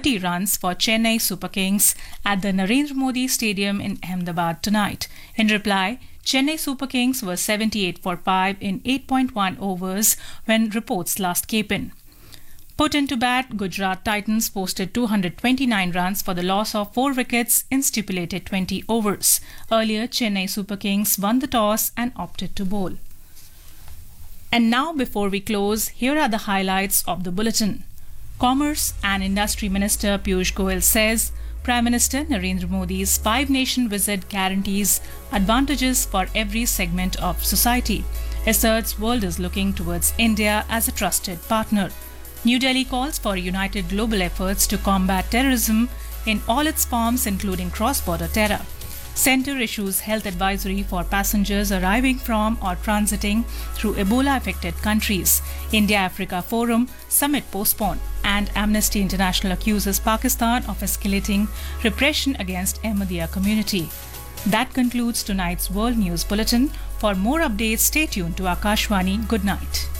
30 runs for Chennai Super Kings at the Narendra Modi Stadium in Ahmedabad tonight. In reply, Chennai Super Kings were 78 for 5 in 8.1 overs when reports last came in. Put into bat, Gujarat Titans posted 229 runs for the loss of 4 wickets in stipulated 20 overs. Earlier, Chennai Super Kings won the toss and opted to bowl. And now, before we close, here are the highlights of the bulletin. Commerce and Industry Minister Piyush Goyal says Prime Minister Narendra Modi's 5-nation visit guarantees advantages for every segment of society. Asserts world is looking towards India as a trusted partner. New Delhi calls for united global efforts to combat terrorism in all its forms, including cross-border terror. Centre issues health advisory for passengers arriving from or transiting through Ebola-affected countries. India-Africa Forum summit postponed, and Amnesty International accuses Pakistan of escalating repression against Ahmadiyya community. That concludes tonight's World News Bulletin. For more updates, stay tuned to Akashvani. Good night.